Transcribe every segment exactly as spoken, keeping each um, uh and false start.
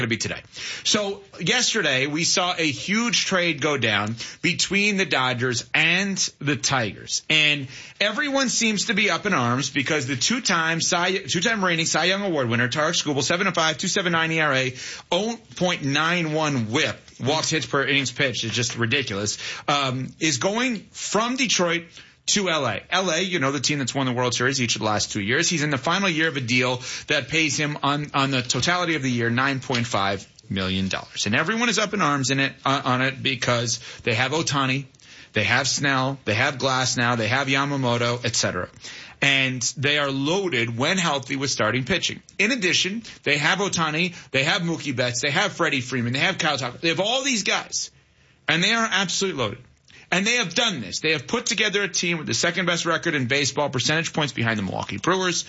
to be today. So yesterday we saw a huge trade go down between the Dodgers and the Tigers, and everyone seems to be up in arms because the two-time Cy, two-time reigning Cy Young Award winner Tarik Skubal, seven and five, two point seven nine E R A, zero point nine one WHIP, walks hits per innings pitched, is just ridiculous. Um, is going from Detroit to L A. L A, you know, the team that's won the World Series each of the last two years. He's in the final year of a deal that pays him on, on the totality of the year nine point five million dollars. And everyone is up in arms in it, uh, on it because they have Ohtani, they have Snell, they have Glass now, they have Yamamoto, et cetera. And they are loaded when healthy with starting pitching. In addition, they have Ohtani, they have Mookie Betts, they have Freddie Freeman, they have Kyle Tucker. They have all these guys, and they are absolutely loaded. And they have done this. They have put together a team with the second best record in baseball, percentage points behind the Milwaukee Brewers,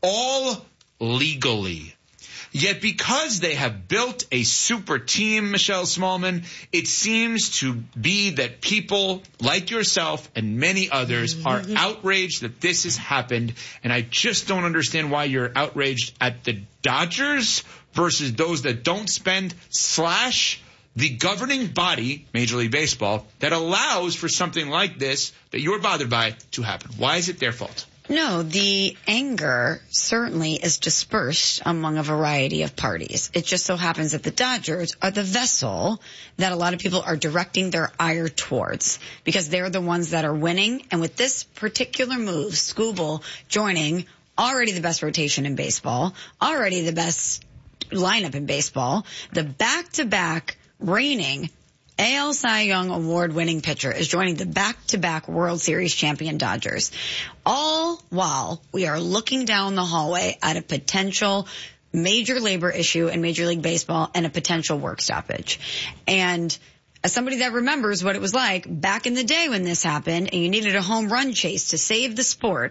all legally. Yet because they have built a super team, Michelle Smallman, it seems to be that people like yourself and many others are outraged that this has happened. And I just don't understand why you're outraged at the Dodgers versus those that don't spend slash the governing body, Major League Baseball, that allows for something like this that you're bothered by to happen. Why is it their fault? No, the anger certainly is dispersed among a variety of parties. It just so happens that the Dodgers are the vessel that a lot of people are directing their ire towards because they're the ones that are winning. And with this particular move, Skubal joining already the best rotation in baseball, already the best lineup in baseball, the back-to-back reigning A L Cy Young award-winning pitcher is joining the back-to-back World Series champion Dodgers, all while we are looking down the hallway at a potential major labor issue in Major League Baseball and a potential work stoppage. And as somebody that remembers what it was like back in the day when this happened and you needed a home run chase to save the sport,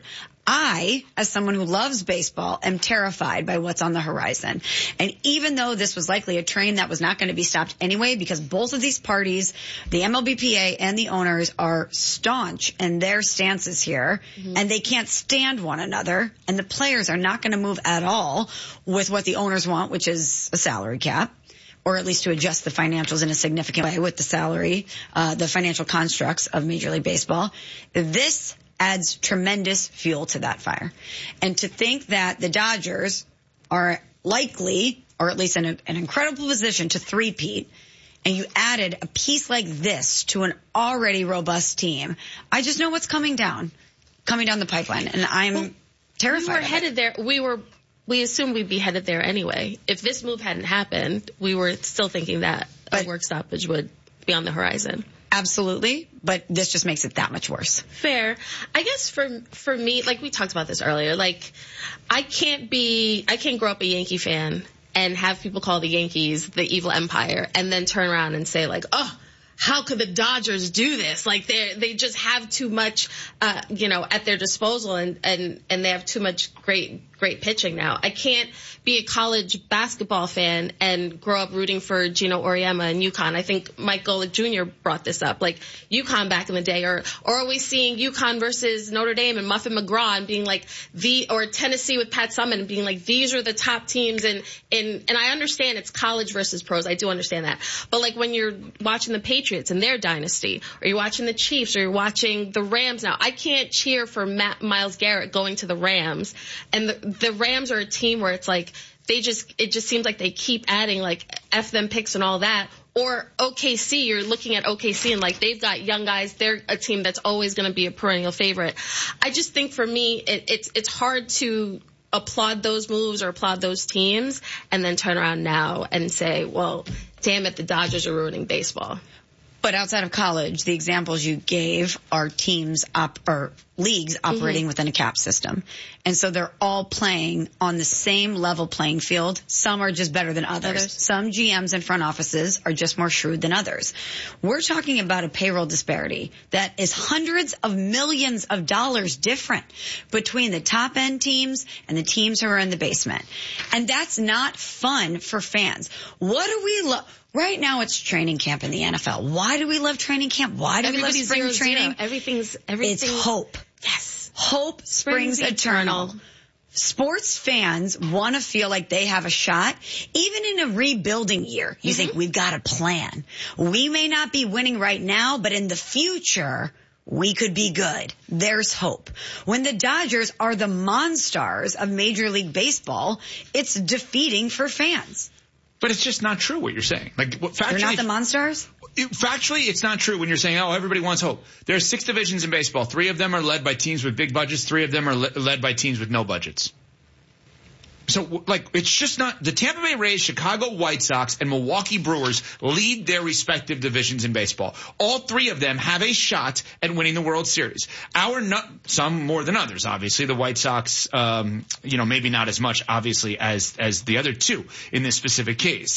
I, as someone who loves baseball, am terrified by what's on the horizon. And even though this was likely a train that was not going to be stopped anyway, because both of these parties, the M L B P A and the owners, are staunch in their stances here, mm-hmm. and they can't stand one another, and the players are not going to move at all with what the owners want, which is a salary cap, or at least to adjust the financials in a significant way with the salary, uh, the financial constructs of Major League Baseball. This adds tremendous fuel to that fire. And to think that the Dodgers are likely, or at least in a, an incredible position to three-peat, and you added a piece like this to an already robust team, I just know what's coming down, coming down the pipeline, and I'm well, terrified. We were of headed it. there. We were, we assumed we'd be headed there anyway. If this move hadn't happened, we were still thinking that but, a work stoppage would be on the horizon. Absolutely, but this just makes it that much worse. Fair. I guess for for me, like we talked about this earlier, like I can't be, I can't grow up a Yankee fan and have people call the Yankees the evil empire and then turn around and say like, oh, how could the Dodgers do this? Like they they just have too much, uh, you know, at their disposal, and and and they have too much great great pitching now. I can't be a college basketball fan and grow up rooting for Gino Auriemma and UConn. I think Mike Golick Junior brought this up, like UConn back in the day, or or are we seeing UConn versus Notre Dame and Muffin McGraw and being like the, or Tennessee with Pat Summitt and being like these are the top teams, and and and I understand it's college versus pros. I do understand that, but like when you're watching the Patriots and their dynasty, or you're watching the Chiefs, or you're watching the Rams now, I can't cheer for Matt, Myles Garrett going to the Rams, and the the Rams are a team where it's like they just, it just seems like they keep adding like F them picks and all that. Or O K C, you're looking at O K C and like they've got young guys. They're a team that's always going to be a perennial favorite. I just think for me, it, it's it's hard to applaud those moves or applaud those teams and then turn around now and say, well, damn it, the Dodgers are ruining baseball. But outside of college, the examples you gave are teams op- or leagues operating mm-hmm. within a cap system. And so they're all playing on the same level playing field. Some are just better than others. others. Some G Ms and front offices are just more shrewd than others. We're talking about a payroll disparity that is hundreds of millions of dollars different between the top end teams and the teams who are in the basement. And that's not fun for fans. What do we love? Right now it's training camp in the N F L. Why do we love training camp? Why do Everybody's we love spring zero, training? Zero. Everything's, everything's. It's hope. Yes. Hope springs, springs eternal. eternal. Sports fans want to feel like they have a shot. Even in a rebuilding year, you mm-hmm. think we've got a plan. We may not be winning right now, but in the future, we could be good. There's hope. When the Dodgers are the monsters of Major League Baseball, it's defeating for fans. But it's just not true what you're saying. Like, factually, they're not the monsters? It, factually, it's not true when you're saying, oh, everybody wants hope. There are six divisions in baseball. Three of them are led by teams with big budgets. Three of them are le- led by teams with no budgets. So, like, it's just not – the Tampa Bay Rays, Chicago White Sox, and Milwaukee Brewers lead their respective divisions in baseball. All three of them have a shot at winning the World Series. Our – some more than others, obviously. The White Sox, um, you know, maybe not as much, obviously, as, as the other two in this specific case.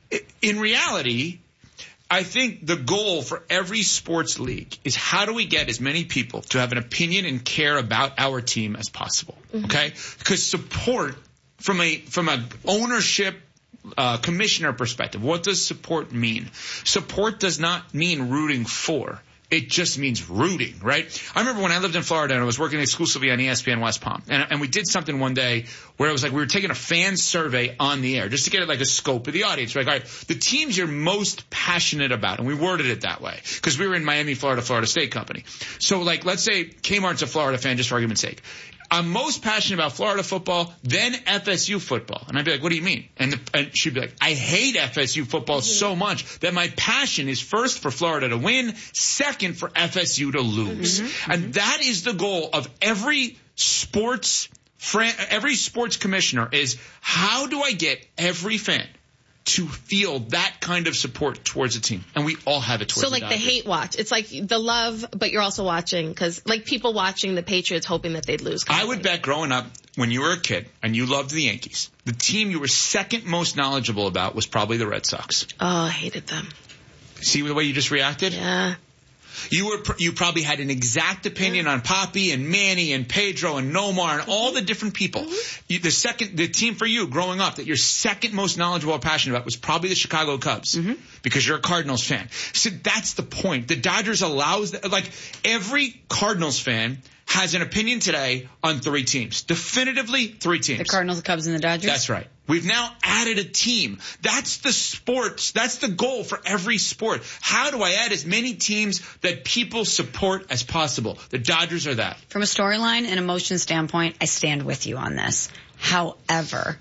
In reality – I think the goal for every sports league is how do we get as many people to have an opinion and care about our team as possible, mm-hmm. okay? Because support from a from a ownership uh, commissioner perspective, what does support mean? Support does not mean rooting for. It just means rooting, right? I remember when I lived in Florida and I was working exclusively on E S P N West Palm. And, and we did something one day where it was like we were taking a fan survey on the air just to get like a scope of the audience. We're like, all right, the teams you're most passionate about. And we worded it that way because we were in Miami, Florida, Florida State Company. So like, let's say Kmart's a Florida fan, just for argument's sake. I'm most passionate about Florida football, then F S U football. And I'd be like, what do you mean? And, the, and she'd be like, I hate F S U football mm-hmm. so much that my passion is first for Florida to win, second for F S U to lose. Mm-hmm. And mm-hmm. that is the goal of every sports fran- every sports commissioner is how do I get every fan to feel that kind of support towards a team. And we all have it towards So like the, the hate watch. It's like the love, but you're also watching because like people watching the Patriots hoping that they'd lose. I would bet growing up when you were a kid and you loved the Yankees, the team you were second most knowledgeable about was probably the Red Sox. Oh, I hated them. See the way you just reacted? Yeah. You were you probably had an exact opinion on Poppy and Manny and Pedro and Nomar and all the different people. Mm-hmm. You, the second the team for you growing up that you're second most knowledgeable or passionate about was probably the Chicago Cubs mm-hmm. because you're a Cardinals fan. So that's the point. The Dodgers allows that, like every Cardinals fan has an opinion today on three teams. Definitively three teams. The Cardinals, the Cubs, and the Dodgers? That's right. We've now added a team. That's the sports. That's the goal for every sport. How do I add as many teams that people support as possible? The Dodgers are that. From a storyline and emotion standpoint, I stand with you on this. However,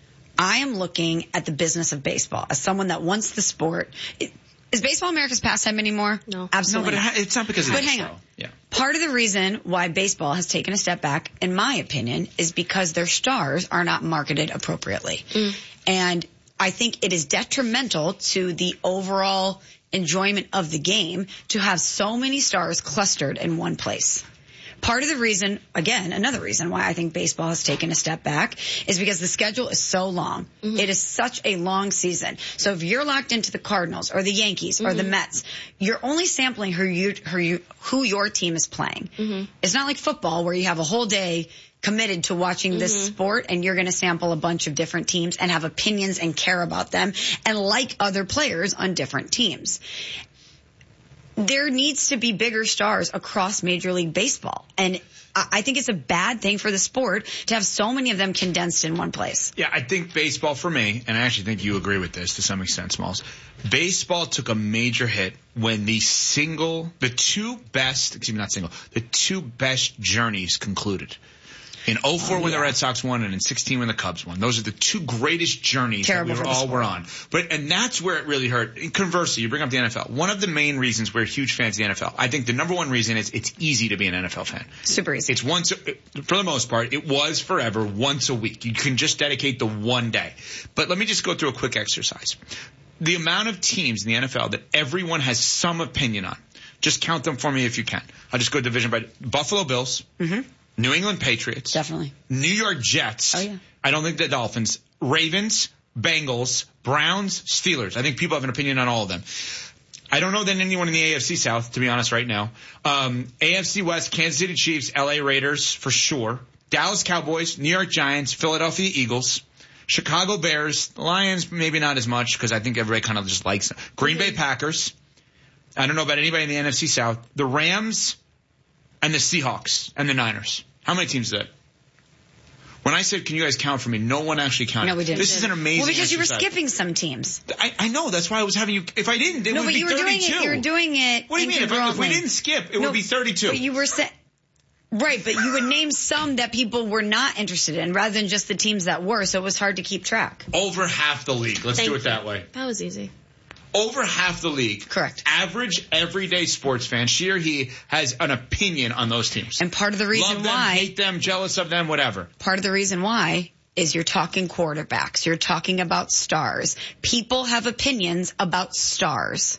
I am looking at the business of baseball as someone that wants the sport. It, Is baseball America's pastime anymore? No. Absolutely No, but not. it's not because of But it, hang so, on. Yeah. Part of the reason why baseball has taken a step back, in my opinion, is because their stars are not marketed appropriately. Mm. And I think it is detrimental to the overall enjoyment of the game to have so many stars clustered in one place. Part of the reason, again, another reason why I think baseball has taken a step back is because the schedule is so long. Mm-hmm. It is such a long season. So if you're locked into the Cardinals or the Yankees mm-hmm. or the Mets, you're only sampling who, you, who, you, who your team is playing. Mm-hmm. It's not like football where you have a whole day committed to watching mm-hmm. this sport and you're going to sample a bunch of different teams and have opinions and care about them and like other players on different teams. There needs to be bigger stars across Major League Baseball. And I think it's a bad thing for the sport to have so many of them condensed in one place. Yeah, I think baseball for me, and I actually think you agree with this to some extent, Smalls, baseball took a major hit when the single, the two best, excuse me, not single, the two best journeys concluded. In oh four oh, when yeah. the Red Sox won and in sixteen when the Cubs won. Those are the two greatest journeys Terrible that we all were on. But, and that's where it really hurt. Conversely, you bring up the N F L. One of the main reasons we're huge fans of the N F L, I think the number one reason is it's easy to be an N F L fan. Super easy. It's once, for the most part, it was forever once a week. You can just dedicate the one day. But let me just go through a quick exercise. The amount of teams in the N F L that everyone has some opinion on. Just count them for me if you can. I'll just go division by Buffalo Bills. Mm-hmm. New England Patriots. Definitely. New York Jets. Oh, yeah. I don't think the Dolphins. Ravens, Bengals, Browns, Steelers. I think people have an opinion on all of them. I don't know than anyone in the A F C South, to be honest, right now. Um, A F C West, Kansas City Chiefs, L A Raiders, for sure. Dallas Cowboys, New York Giants, Philadelphia Eagles, Chicago Bears, Lions, maybe not as much because I think everybody kind of just likes them. Green Bay Packers. I don't know about anybody in the N F C South. The Rams. And the Seahawks and the Niners. How many teams is that? When I said, can you guys count for me, no one actually counted. No, we didn't. This is an amazing Well, because you were exercise. skipping some teams. I, I know. That's why I was having you. If I didn't, it No, would but be you were doing thirty-two. it. You were doing it. What do you mean? If, I, if we incongruently. didn't skip, it No, would be thirty-two. But you were saying. Right, but you would name some that people were not interested in rather than just the teams that were, so it was hard to keep track. Over half the league. Let's Thank do it you. that way. That was easy. Over half the league. Correct. Average, everyday sports fan, she or he has an opinion on those teams. And part of the reason Love them, why, hate them, jealous of them, whatever. part of the reason why is you're talking quarterbacks, you're talking about stars. People have opinions about stars.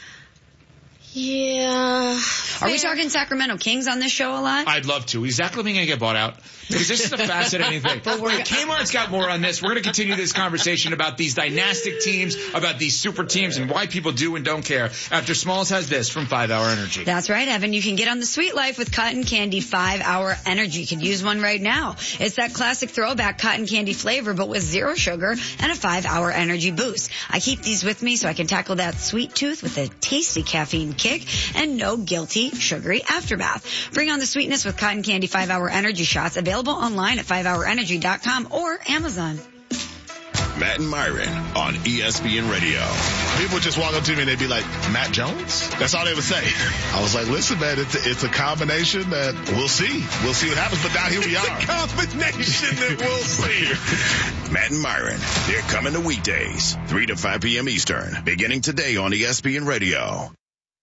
Yeah. Are we talking Sacramento Kings on this show a lot? I'd love to. Is Zach Levine going to get bought out? Because this is a fascinating thing. But we're- Kmart's got more on this. We're going to continue this conversation about these dynastic teams, about these super teams, and why people do and don't care after Smalls has this from five hour Energy. That's right, Evan. You can get on the sweet life with Cotton Candy five hour Energy. You could use one right now. It's that classic throwback cotton candy flavor, but with zero sugar and a five hour energy boost. I keep these with me so I can tackle that sweet tooth with a tasty caffeine kick and no guilty sugary aftermath. Bring on the sweetness with Cotton Candy five hour Energy shots, available online at five hour energy dot com or Amazon. Matt and Myron on E S P N Radio. People would just walk up to me and they'd be like, Matt Jones? That's all they would say. I was like, listen, man, it's a, it's a combination that we'll see. We'll see what happens, but now here we are. It's a combination that we'll see. Matt and Myron, they're coming to weekdays, three to five p.m. Eastern, beginning today on E S P N Radio.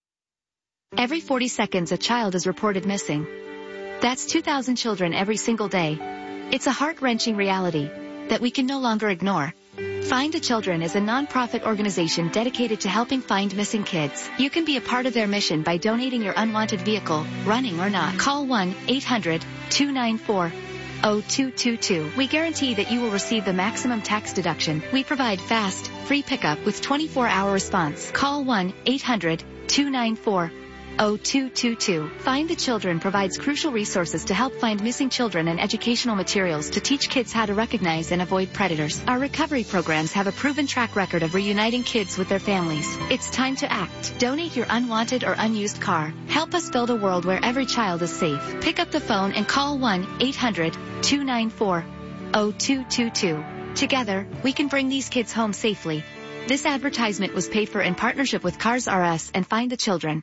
Every forty seconds, a child is reported missing. That's two thousand children every single day. It's a heart-wrenching reality that we can no longer ignore. Find a Children is a non-profit organization dedicated to helping find missing kids. You can be a part of their mission by donating your unwanted vehicle, running or not. Call one eight hundred two nine four oh two two two. We guarantee that you will receive the maximum tax deduction. We provide fast, free pickup with twenty-four hour response. Call one eight hundred two nine four oh two two two. Find the Children provides crucial resources to help find missing children and educational materials to teach kids how to recognize and avoid predators. Our recovery programs have a proven track record of reuniting kids with their families. It's time to act. Donate your unwanted or unused car. Help us build a world where every child is safe. Pick up the phone and call one eight hundred two nine four oh two two two. Together, we can bring these kids home safely. This advertisement was paid for in partnership with Cars R Us and Find the Children.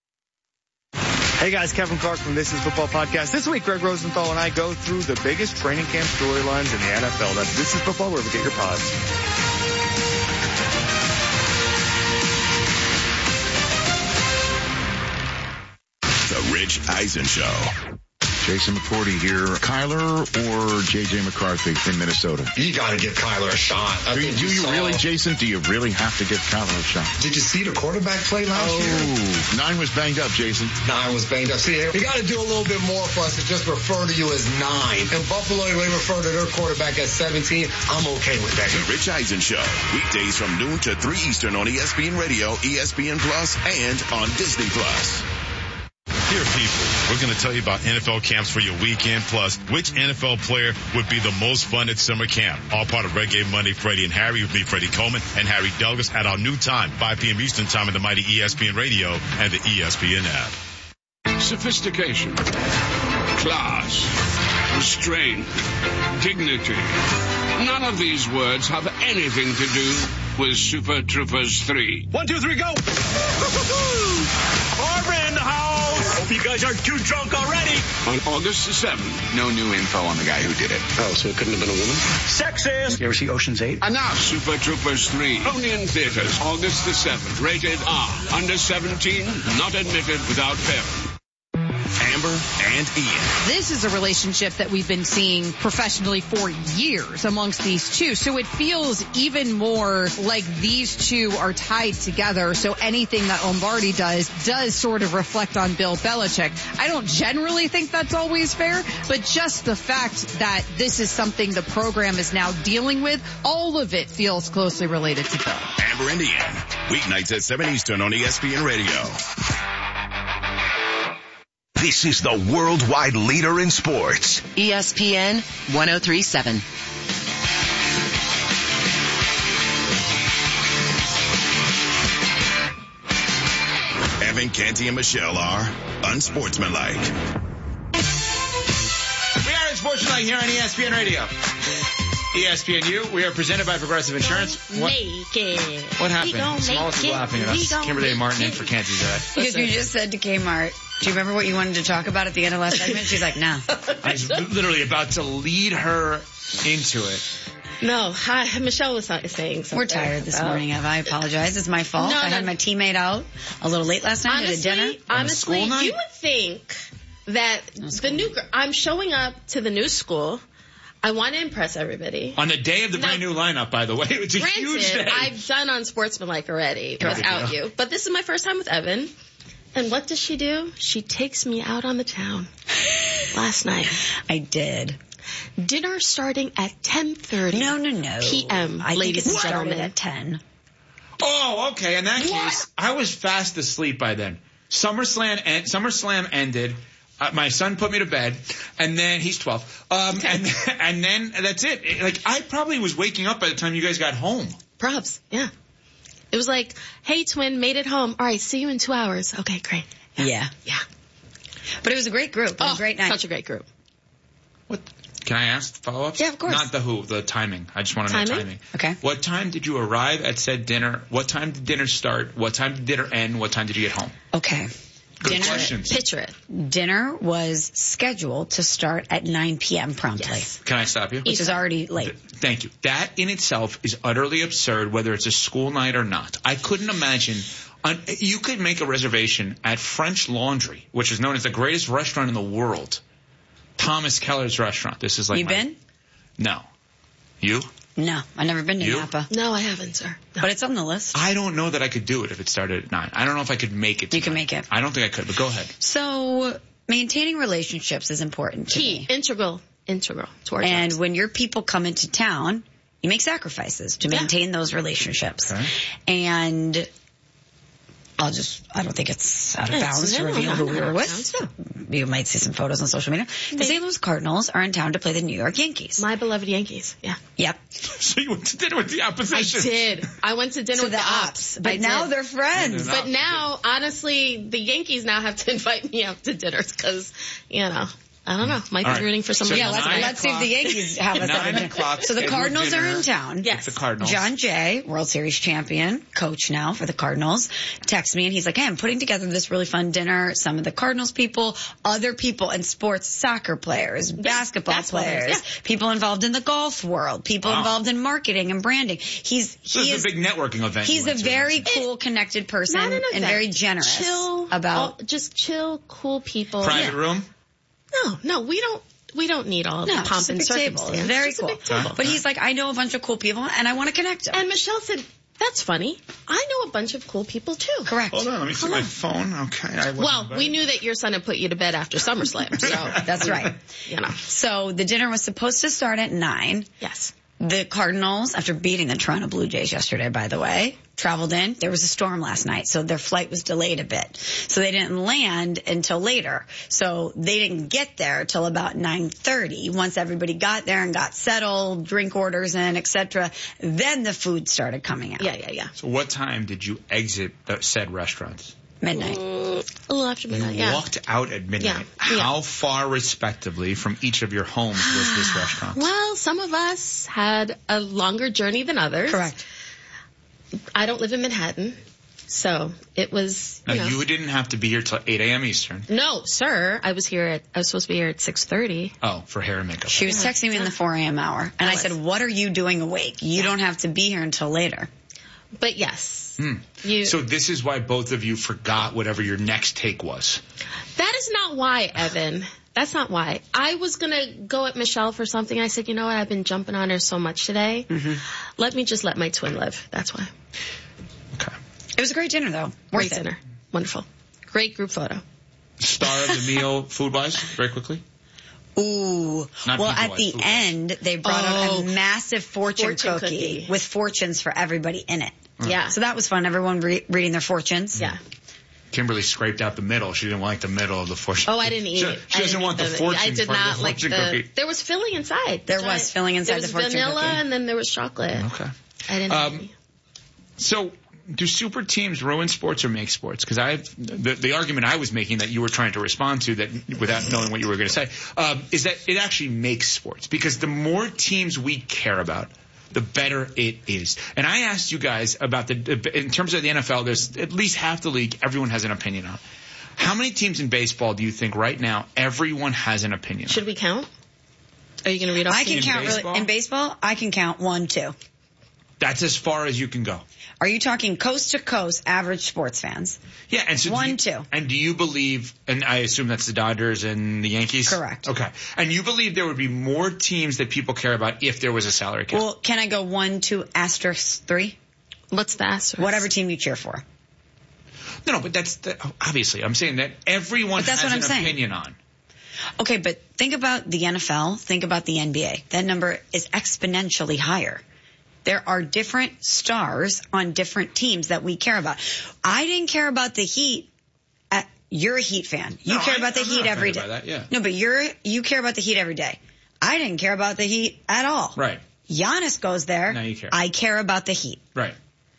Hey guys, Kevin Clark from This Is Football Podcast. This week, Greg Rosenthal and I go through the biggest training camp storylines in the N F L. That's This Is Football, wherever you get your pods. The Rich Eisen Show. Jason McCourty here. Kyler or J J McCarthy in Minnesota? You got to give Kyler a shot. I Do, you- think do we you saw- really, Jason? Do you really have to give Kyler a shot? Did you see the quarterback play last year? Oh, nine was banged up, Jason. Nine was banged up. See, you got to do a little bit more for us to just refer to you as nine. And Buffalo, they refer to their quarterback as seventeen. I'm okay with that. The Rich Eisen Show. Weekdays from noon to three Eastern on E S P N Radio, E S P N Plus, and on Disney Plus. Dear people, we're going to tell you about N F L camps for your weekend, plus which N F L player would be the most fun at summer camp. All part of Reggae Monday. Freddie and Harry with me, Freddie Coleman and Harry Douglas at our new time, five p.m. Eastern time in the mighty E S P N Radio and the E S P N app. Sophistication, class, restraint, dignity. None of these words have anything to do with Super Troopers three. One, two, three, go! Barbara in the house! Hope you guys aren't too drunk already. On August the seventh. No new info on the guy who did it. Oh, so it couldn't have been a woman? Sexist! You ever see Ocean's Eight? Enough! Super Troopers three. Only in theaters. August the seventh. Rated R. Under seventeen. Not admitted without parent. Amber and Ian. This is a relationship that we've been seeing professionally for years amongst these two. So it feels even more like these two are tied together. So anything that Lombardi does, does sort of reflect on Bill Belichick. I don't generally think that's always fair, but just the fact that this is something the program is now dealing with, all of it feels closely related to Bill. Amber and Ian. Weeknights at seven Eastern on E S P N Radio. This is the worldwide leader in sports. E S P N one oh three point seven. Evan, Canty, and Michelle are unsportsmanlike. We are at Sports Tonight here on E S P N Radio. E S P N U, we are presented by Progressive Insurance. What, make it. what happened? We Smalls is laughing at us. Kimberly Martin in for Canty today. Because you just said to Kmart, do you remember what you wanted to talk about at the end of last segment? She's like, no. I was literally about to lead her into it. No, hi, Michelle was saying something. We're tired this morning, Eva. I apologize. It's my fault. No, I had no. my teammate out a little late last night honestly, at a dinner. Honestly, school night? you would think that the new, gr- I'm showing up to the new school. I want to impress everybody. On the day of the No. brand new lineup, by the way. It's a Granted, huge day. I've done Unsportsmanlike already Good without idea. you. But this is my first time with Evan. And what does she do? She takes me out on the town last night. I did. Dinner starting at ten thirty No, no, no. p m, I ladies think it and started gentlemen. at ten. Oh, okay. In that What? case, I was fast asleep by then. SummerSlam, en- SummerSlam ended. Uh, my son put me to bed, and then he's twelve. Um, and and then that's it. It- Like I probably was waking up by the time you guys got home. Probs, yeah. It was like, hey, twin, made it home. All right, see you in two hours. Okay, great. Yeah. Yeah. But it was a great group. It was Oh, a great night. such a great group. What? Can I ask follow-ups? Yeah, of course. Not the who, the timing. I just want to know Timing? timing. Okay. What time did you arrive at said dinner? What time did dinner start? What time did dinner end? What time did you get home? Okay. Good Dinner- questions. Picture it. Dinner was scheduled to start at nine p.m. promptly, Yes. Can I stop you? which is already late. Thank you. That in itself is utterly absurd, whether it's a school night or not. I couldn't imagine. Un- you could make a reservation at French Laundry, which is known as the greatest restaurant in the world. Thomas Keller's restaurant. This is like You my- been? No. You? No, I've never been to You? Napa. No, I haven't, sir. No. But it's on the list. I don't know that I could do it if it started at nine. I don't know if I could make it. You can tonight. make it. I don't think I could, but go ahead. So maintaining relationships is important to Key, me. integral, integral to our And jobs. when your people come into town, you make sacrifices to Yeah. maintain those relationships. Okay. And I'll just, I don't think it's out of It's- bounds to no, reveal no, who no, we were no, with. You might see some photos on social media. The Maybe. Saint Louis Cardinals are in town to play the New York Yankees. My beloved Yankees, yeah. Yep. So you went to dinner with the I opposition. did. I went to dinner So with the the ops. ops. But I now did. they're friends. No, But now, honestly, the Yankees now have to invite me out to dinners because, you know, I don't know. Might be All right. rooting for So somebody Yeah, else. let's, nine let's see if the o'clock- Yankees have us Nine at o'clock So the scheduled Cardinals are dinner in town. Yes. with the Cardinals. John Jay, World Series champion, coach now for the Cardinals, texts me and he's like, hey, I'm putting together this really fun dinner. Some of the Cardinals people, other people in sports, soccer players, basketball basketball players, players, people involved in the golf world, people Wow. involved in marketing and branding. He's, So he this is, is a big networking event. you he's a went to. very cool, connected person Not an and event. very generous Chill, about. all- just chill, cool people. Private Yeah. room? No, no, we don't. We don't need all No, the pomp just a and big table. circumstance. Very Just a cool. big table. But he's like, I know a bunch of cool people and I want to connect them. And Michelle said, "That's funny. I know a bunch of cool people too." Correct. Hold on, let me see Hello. my phone. Okay. I wasn't Well, invited. we knew that your son had put you to bed after SummerSlam, so That's right. you know. So the dinner was supposed to start at nine. Yes. The Cardinals, after beating the Toronto Blue Jays yesterday, by the way, traveled in. There was a storm last night, so their flight was delayed a bit. So they didn't land until later. So they didn't get there till about nine thirty. Once everybody got there and got settled, drink orders in, et cetera, then the food started coming out. Yeah, yeah, yeah. So what time did you exit the said restaurants? Midnight. Mm, a little after You midnight. Yeah. walked out at midnight. Yeah, yeah. How far, respectively, from each of your homes was this restaurant? Well, some of us had a longer journey than others. Correct. I don't live in Manhattan, so it was. Now, You know, you didn't have to be here till eight a.m. Eastern. no, sir. I was here at. I was supposed to be here at six thirty. Oh, for hair and makeup. She was texting me in the four a.m. hour. And I, I said, was. what are you doing awake? You don't have to be here until later. But yes, Hmm. you. So this is why both of you forgot whatever your next take was. That is not why, Evan. That's not why. I was gonna go at Michelle for something. I said, you know what? I've been jumping on her so much today. Mm-hmm. Let me just let my twin live. That's why. Okay. It was a great dinner, though. Great Worth it. dinner. Wonderful. Great group photo. Star of the meal, food-wise, very quickly. Ooh. Not well, at people-wise, the food-wise. end, they brought out Oh. a massive fortune, Fortune cookie, cookie. with fortunes for everybody in it. Yeah. So that was fun. Everyone re- reading their fortunes. Yeah. Kimberly scraped out the middle. She didn't like the middle of the fortune. Oh, I didn't eat She, it. she I doesn't didn't want eat the fortune I did part not of the like fortune the. cookie. There was filling inside. There which was I- filling inside there the was fortune vanilla cookie. and then there was chocolate. Okay. I didn't. Um, so do super teams ruin sports or make sports? Because I the, the argument I was making that you were trying to respond to, that without knowing what you were going to say, um, is that it actually makes sports. Because the more teams we care about, the better it is. And I asked you guys about the, in terms of the N F L, there's at least half the league everyone has an opinion on. How many teams in baseball do you think right now everyone has an opinion on? Should we count? Are you going to read off? I can count really, in baseball, I can count one, two. That's as far as you can go. Are you talking coast to coast average sports fans? Yeah, and so one, do you, two. And do you believe, and I assume that's the Dodgers and the Yankees? Correct. Okay. And you believe there would be more teams that people care about if there was a salary cap? Well, can I go one, two, asterisk, three? What's the asterisk? Whatever team you cheer for. No, no, but that's, the, obviously, I'm saying that everyone that's has what an I'm saying. opinion on. Okay, but think about the N F L, think about the N B A. That number is exponentially higher. There are different stars on different teams that we care about. I didn't care about the Heat. At, you're a Heat fan. You no, care I, about the I'm Heat not every day. About that, yeah. No, but you're you care about the Heat every day. I didn't care about the Heat at all. Right. Giannis goes there. Now you care. I care about the Heat. Right.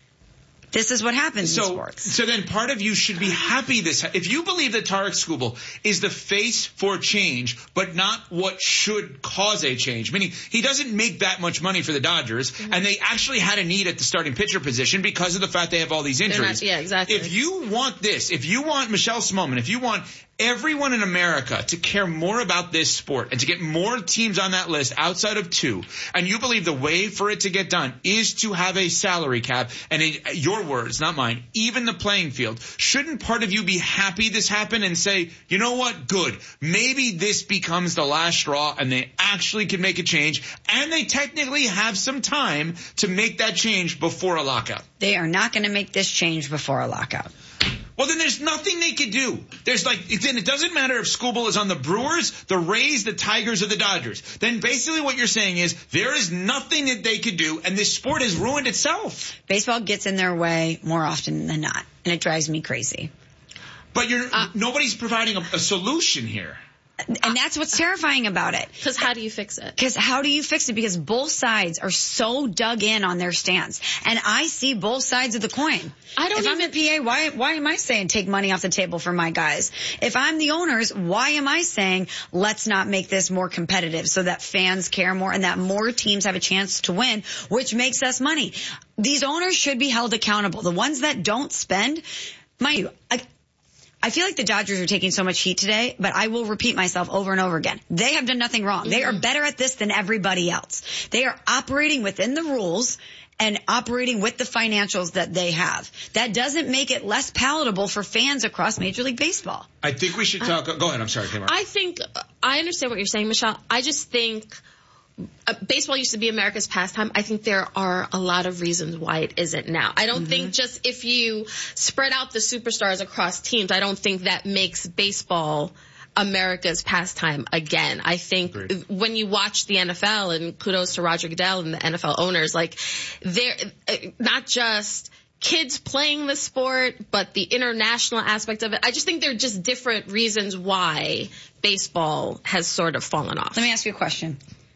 This is what happens so, in sports. So then part of you should be happy this, if you believe that Tarek Skubal is the face for change, but not what should cause a change, meaning he doesn't make that much money for the Dodgers, mm-hmm. and they actually had a need at the starting pitcher position because of the fact they have all these injuries. Not, yeah, exactly. If you want this, if you want Michelle Smallman, if you want everyone in America to care more about this sport and to get more teams on that list outside of two, and you believe the way for it to get done is to have a salary cap, and in your words, not mine, even the playing field, shouldn't part of you be happy this happened and say, you know what, good, maybe this becomes the last straw and they actually can make a change, and they technically have some time to make that change before a lockout? They are not going to make this change before a lockout. Well, then there's nothing they could do. There's like, then it doesn't matter if Skubal is on the Brewers, the Rays, the Tigers, or the Dodgers. Then basically what you're saying is there is nothing that they could do, and this sport has ruined itself. Baseball gets in their way more often than not, and it drives me crazy. But you're uh, nobody's providing a, a solution here. And that's what's terrifying about it. Because how do you fix it? Because how do you fix it? Because both sides are so dug in on their stance. And I see both sides of the coin. I don't if even... I'm the P A, why, why am I saying take money off the table for my guys? If I'm the owners, why am I saying let's not make this more competitive so that fans care more and that more teams have a chance to win, which makes us money? These owners should be held accountable. The ones that don't spend, mind you, I, I feel like the Dodgers are taking so much heat today, but I will repeat myself over and over again. They have done nothing wrong. Mm-hmm. They are better at this than everybody else. They are operating within the rules and operating with the financials that they have. That doesn't make it less palatable for fans across Major League Baseball. I think we should talk. Uh, go ahead. I'm sorry, Tamara. I think, I understand what you're saying, Michelle. I just think Uh, baseball used to be America's pastime. I think there are a lot of reasons why it isn't now. I don't mm-hmm. think just if you spread out the superstars across teams, I don't think that makes baseball America's pastime again. I think Agreed. When you watch the N F L, and kudos to Roger Goodell and the N F L owners, like they're not just kids playing the sport, but the international aspect of it. I just think there are just different reasons why baseball has sort of fallen off. Let me ask you a question.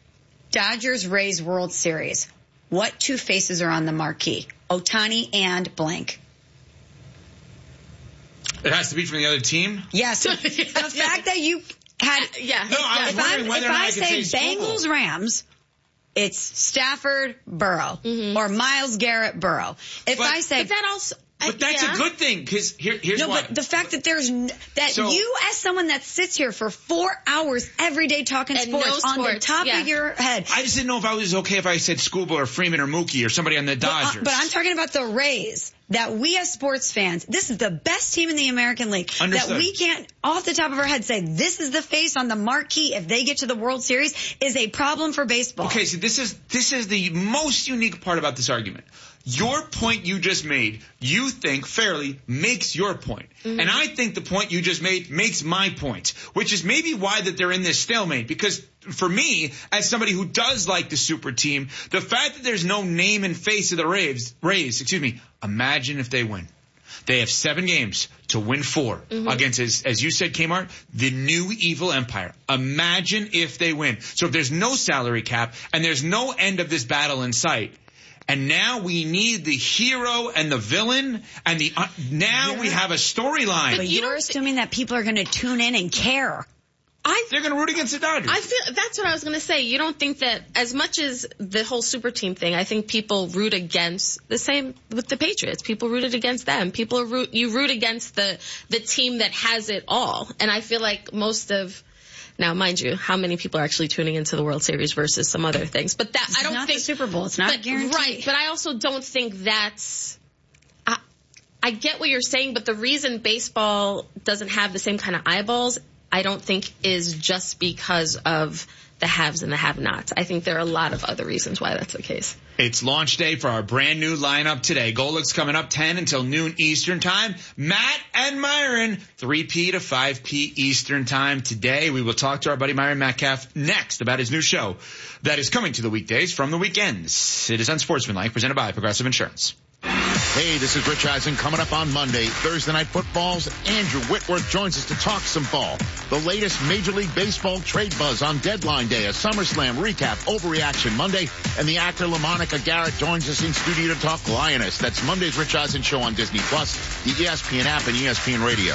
Dodgers Rays World Series. What two faces are on the marquee? Ohtani and blank. It has to be from the other team? Yes. The fact that you had... Yeah. No, I was if wondering whether if or not I, I could say, say Bengals Skubal. Rams, it's Stafford Burrow mm-hmm. or Miles Garrett Burrow. If but, I say... But that also... But that's yeah. a good thing, because here, here's no, why. No, but the fact that there's, n- that so, you as someone that sits here for four hours every day talking and sports, no sports on the top yeah. of your head. I just didn't know if I was okay if I said Skubal or Freeman or Mookie or somebody on the Dodgers. But, uh, but I'm talking about the Rays, that we as sports fans, this is the best team in the American League. Understood. That we can't, off the top of our head, say this is the face on the marquee if they get to the World Series is a problem for baseball. Okay, so this is this is the most unique part about this argument. Your point you just made, you think fairly makes your point. Mm-hmm. And I think the point you just made makes my point, which is maybe why that they're in this stalemate. Because for me, as somebody who does like the super team, the fact that there's no name and face of the Rays, Rays, excuse me, imagine if they win. They have seven games to win four mm-hmm. against, as, as you said, Kmart, the new evil empire. Imagine if they win. So if there's no salary cap and there's no end of this battle in sight, And now we need the hero and the villain, and the uh, now yeah. we have a storyline. But you're assuming that people are going to tune in and care. I, They're going to root against the Dodgers. I feel that's what I was going to say. You don't think that as much as the whole super team thing, I think people root against the same with the Patriots. People rooted against them. People are root, you root against the, the team that has it all. And I feel like most of, now mind you, how many people are actually tuning into the World Series versus some other things? But that, it's I don't not think the Super Bowl. It's not but, guaranteed. Right. But I also don't think that's, I, I get what you're saying, but the reason baseball doesn't have the same kind of eyeballs, I don't think is just because of the haves and the have-nots. I think there are a lot of other reasons why that's the case. It's launch day for our brand new lineup today. Golic's coming up ten until noon Eastern time. Matt and Myron, three p to five p Eastern time today. We will talk to our buddy Myron Metcalf next about his new show that is coming to the weekdays from the weekends. It is Unsportsmanlike, presented by Progressive Insurance. Hey, this is Rich Eisen. Coming up on Monday, Thursday Night Football's Andrew Whitworth joins us to talk some ball. The latest Major League Baseball trade buzz on Deadline Day, a SummerSlam recap, Overreaction Monday, and the actor LaMonica Garrett joins us in studio to talk Lioness. That's Monday's Rich Eisen Show on Disney Plus, the E S P N app, and E S P N Radio.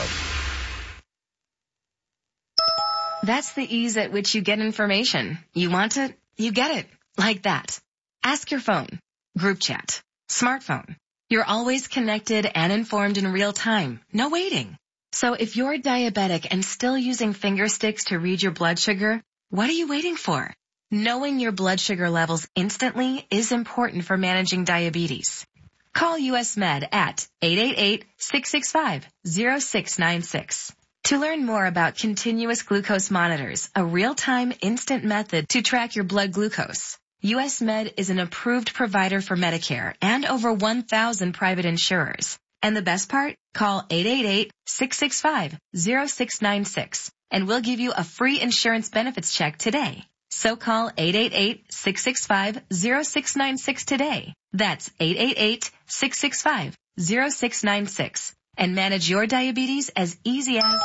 That's the ease at which you get information. You want it, you get it. Like that. Ask your phone. Group chat. Smartphone. You're always connected and informed in real time. No waiting. So if you're diabetic and still using finger sticks to read your blood sugar, what are you waiting for? Knowing your blood sugar levels instantly is important for managing diabetes. Call U S Med at eight eight eight, six six five, zero six nine six. To learn more about continuous glucose monitors, a real-time instant method to track your blood glucose. U S Med is an approved provider for Medicare and over one thousand private insurers. And the best part? Call eight eight eight, six six five, zero six nine six and we'll give you a free insurance benefits check today. So call eight eight eight, six six five, zero six nine six today. That's eight eight eight, six six five, zero six nine six and manage your diabetes as easy as...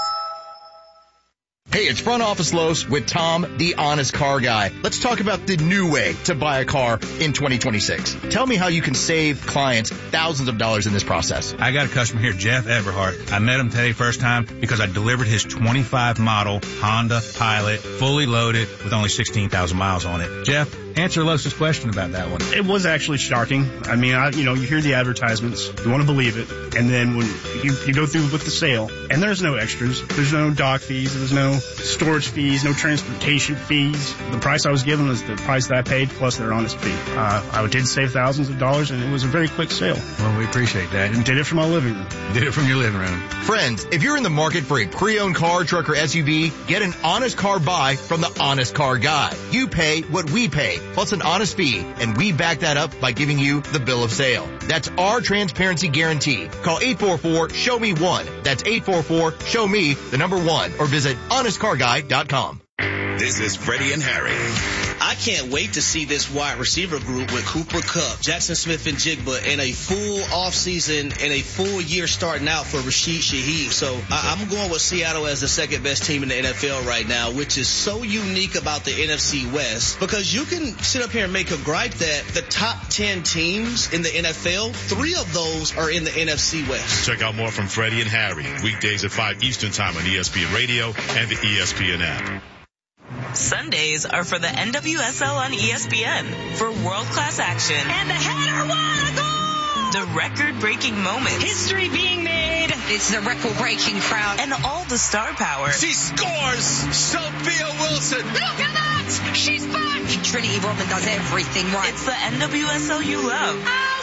Hey, it's Front Office Los with Tom, the honest car guy. Let's talk about the new way to buy a car in twenty twenty-six. Tell me how you can save clients thousands of dollars in this process. I got a customer here, Jeff Everhart. I met him today first time because I delivered his twenty-five model Honda Pilot, fully loaded with only sixteen thousand miles on it. Jeff, answer Los's question about that one. It was actually shocking. I mean, I, you know, you hear the advertisements, you want to believe it, and then when you, you go through with the sale, and there's no extras, there's no dock fees, there's no storage fees, no transportation fees. The price I was given was the price that I paid plus their honest fee. Uh, I did save thousands of dollars, and it was a very quick sale. Well, we appreciate that. And did it from my living room. Did it from your living room. Friends, if you're in the market for a pre-owned car, truck, or S U V, get an honest car buy from the Honest Car Guy. You pay what we pay, plus an honest fee, and we back that up by giving you the bill of sale. That's our transparency guarantee. Call eight four four, show me one. That's eight four four, show me the number one, or visit honest car guy dot com. This is Freddie and Harry. I can't wait to see this wide receiver group with Cooper Kupp, Jackson Smith and Jigba in a full offseason and a full year starting out for Rashid Shaheed. So I, I'm going with Seattle as the second best team in the N F L right now, which is so unique about the N F C West, because you can sit up here and make a gripe that the top ten teams in the N F L, three of those are in the N F C West. Check out more from Freddie and Harry, weekdays at five Eastern time on E S P N Radio and the E S P N app. Sundays are for the N W S L on E S P N for world-class action. And the header, what a goal! The record-breaking moments. History being made. It's the record-breaking crowd. And all the star power. She scores! Sophia Wilson! Look at that! She's back! Trinity Rodman does everything right. It's the N W S L you love.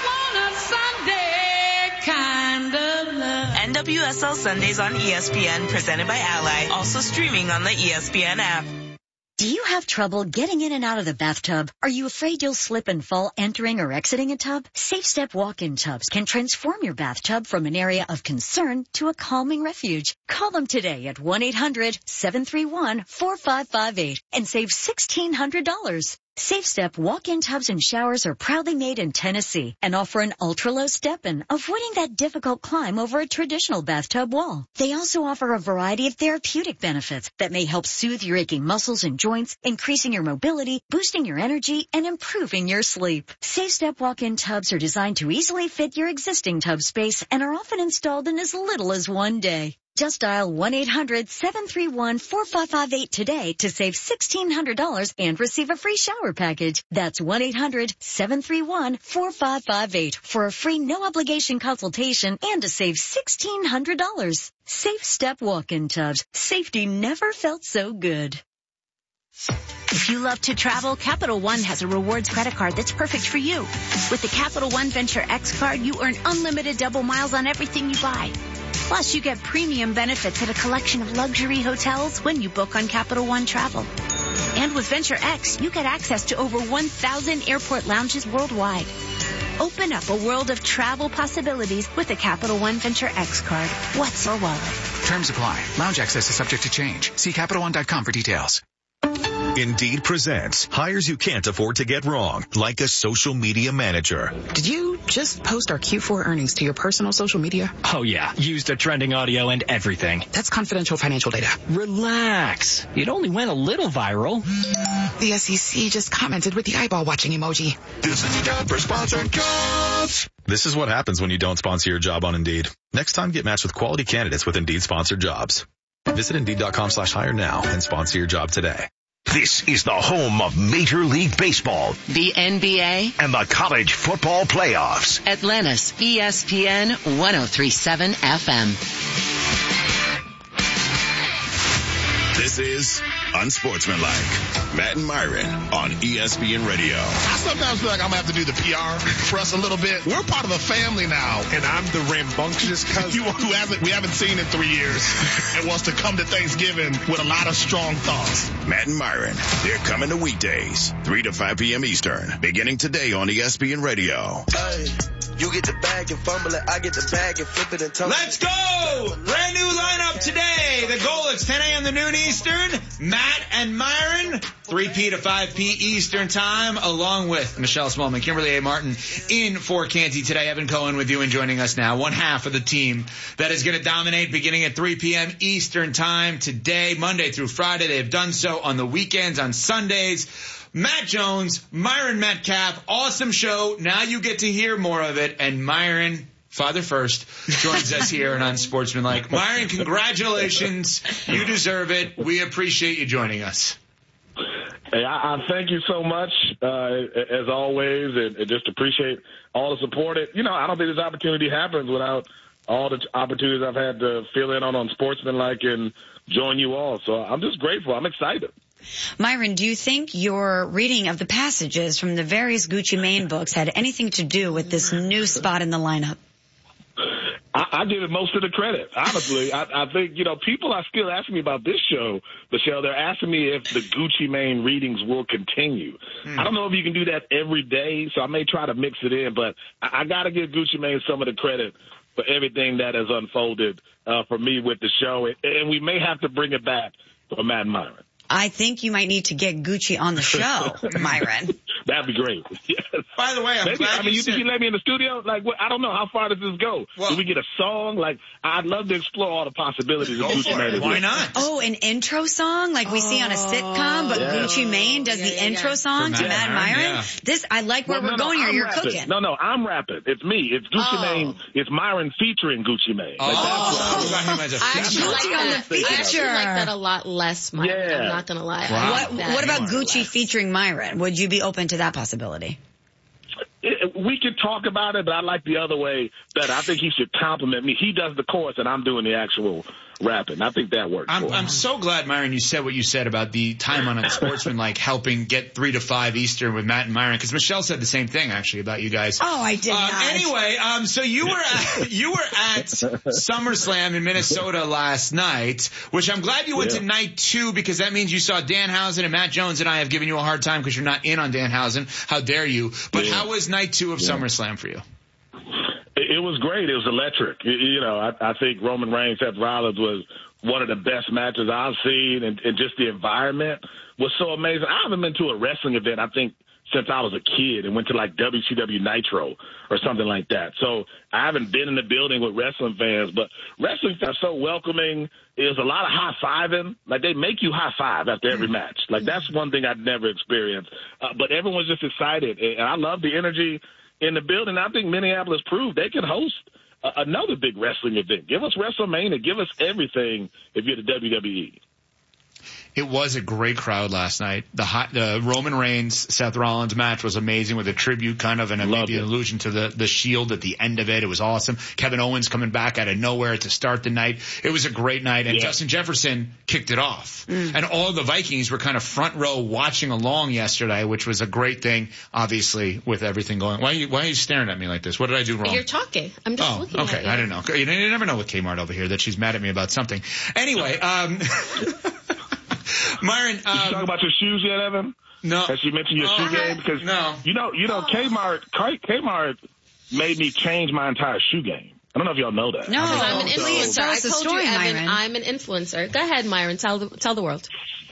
I want a Sunday kind of love. N W S L Sundays on E S P N, presented by Ally. Also streaming on the E S P N app. Do you have trouble getting in and out of the bathtub? Are you afraid you'll slip and fall entering or exiting a tub? Safe Step walk-in tubs can transform your bathtub from an area of concern to a calming refuge. Call them today at one eight hundred, seven three one, four five five eight and save sixteen hundred dollars. Safe Step walk-in tubs and showers are proudly made in Tennessee and offer an ultra-low step-in, avoiding that difficult climb over a traditional bathtub wall. They also offer a variety of therapeutic benefits that may help soothe your aching muscles and joints, increasing your mobility, boosting your energy, and improving your sleep. Safe Step walk-in tubs are designed to easily fit your existing tub space and are often installed in as little as one day. Just dial one eight hundred seven three one four five five eight today to save sixteen hundred dollars and receive a free shower package. That's one eight hundred seven three one four five five eight for a free no-obligation consultation and to save sixteen hundred dollars. Safe Step walk-in tubs. Safety never felt so good. If you love to travel, Capital One has a rewards credit card that's perfect for you. With the Capital One Venture X card, you earn unlimited double miles on everything you buy. Plus, you get premium benefits at a collection of luxury hotels when you book on Capital One Travel. And with Venture X, you get access to over one thousand airport lounges worldwide. Open up a world of travel possibilities with the Capital One Venture X card. What's your wallet? Terms apply. Lounge access is subject to change. See Capital One dot com for details. Indeed presents hires you can't afford to get wrong, like a social media manager. Did you just post our Q four earnings to your personal social media? Oh yeah, used the trending audio and everything. That's confidential financial data. Relax. It only went a little viral. The S E C just commented with the eyeball watching emoji. This is time for sponsored jobs. This is what happens when you don't sponsor your job on Indeed. Next time, get matched with quality candidates with Indeed sponsored jobs. Visit Indeed.com slash hire now and sponsor your job today. This is the home of Major League Baseball, the N B A, and the college football playoffs. Atlanta's E S P N one oh three point seven F M. This is Unsportsmanlike. Matt and Myron on E S P N Radio. I sometimes feel like I'm going to have to do the P R for us a little bit. We're part of a family now. And I'm the rambunctious cousin. You, who hasn't, we haven't seen in three years and wants to come to Thanksgiving with a lot of strong thoughts. Matt and Myron, they're coming to weekdays, three to five p.m. Eastern, beginning today on E S P N Radio. Hey. You get the bag and fumble it, I get the bag and flip it and tumble it. Let's go! Brand new lineup today. The goal is ten a.m. to noon Eastern. Matt and Myron, three p to five p Eastern time, along with Michelle Smallman, Kimberly A. Martin in for Canty today. Evan Cohen with you and joining us now. One half of the team that is going to dominate beginning at three p.m. Eastern time today, Monday through Friday. They have done so on the weekends, on Sundays. Matt Jones, Myron Metcalf, awesome show. Now you get to hear more of it. And Myron, father first, joins us here on Unsportsmanlike. Myron, congratulations. You deserve it. We appreciate you joining us. Hey, I, I thank you so much, uh, as always, and, and just appreciate all the support. It, you know, I don't think this opportunity happens without all the opportunities I've had to fill in on Unsportsmanlike and join you all. So I'm just grateful. I'm excited. Myron, do you think your reading of the passages from the various Gucci Mane books had anything to do with this new spot in the lineup? I, I give it most of the credit, honestly. I, I think, you know, people are still asking me about this show, Michelle. They're asking me if the Gucci Mane readings will continue. Hmm. I don't know if you can do that every day, so I may try to mix it in, but I, I got to give Gucci Mane some of the credit for everything that has unfolded uh, for me with the show, and, and we may have to bring it back for Matt and Myron. I think you might need to get Gucci on the show, Myron. That'd be great. Yes. By the way, I'm Maybe, glad I mean, you, you said... think you let me in the studio? Like, what, I don't know. How far does this go? Well, do we get a song? Like, I'd love to explore all the possibilities of Gucci Mane. Why not? Oh, an intro song like we oh, see on a sitcom, but yeah. Gucci Mane does yeah, the yeah, intro yeah. song to Matt and Myron. Yeah. This, I like where well, we're no, going no, here. You're rapping. cooking. No, no, I'm rapping. It's me. It's Gucci oh. Mane. It's Myron featuring Gucci Mane. Oh, like, that's what I, was I actually like on the feature. I actually like that a lot less, Myron. Yeah. I'm not going to lie. Wow. Like what, what about Gucci featuring Myron? Would you be open to that possibility? It, we could talk about it, but I like the other way that I think he should compliment me. He does the chorus and I'm doing the actual rapping. I think that works. I'm, I'm so glad, Myron, you said what you said about the time on Unsportsmanlike helping get three to five Eastern with Matt and Myron, because Michelle said the same thing actually about you guys. Oh, I did um, not. Anyway, um, so you were at, you were at SummerSlam in Minnesota last night, which I'm glad you went yeah. to night two, because that means you saw Danhausen and Matt Jones, and I have given you a hard time because you're not in on Danhausen. How dare you? But yeah. how was night two of yeah. SummerSlam for you? It, It was great. It was electric. You know, I, I think Roman Reigns, Seth Rollins was one of the best matches I've seen, and, and just the environment was so amazing. I haven't been to a wrestling event, I think, since I was a kid and went to like W C W Nitro or something like that. So I haven't been in the building with wrestling fans, but wrestling fans are so welcoming. There's a lot of high-fiving. Like, they make you high-five after every match. Like, that's one thing I'd never experienced. Uh, but everyone's just excited, and I love the energy in the building. I think Minneapolis proved they can host uh, another big wrestling event. Give us WrestleMania. Give us everything if you're the W W E. It was a great crowd last night. The, hot, the Roman Reigns Seth Rollins match was amazing, with a tribute kind of and a, maybe an allusion to the the Shield at the end of it. It was awesome. Kevin Owens coming back out of nowhere to start the night. It was a great night, and yeah. Justin Jefferson kicked it off. Mm. And all the Vikings were kind of front row watching along yesterday, which was a great thing, obviously, with everything going. Why are you, why are you staring at me like this? What did I do wrong? You're talking. I'm just oh, looking okay. at you. I don't know. You, you never know with Kmart over here that she's mad at me about something. Anyway, um... Myron, um, did you talk about your shoes yet, Evan? No. Has she mentioned your oh, shoe game? Because no. you know, you know, Kmart, Kmart made me change my entire shoe game. I don't know if y'all know that. No, I'm an influencer. Tell I us the told story, you, Evan, Myron. I'm an influencer. Go ahead, Myron. Tell the tell the world.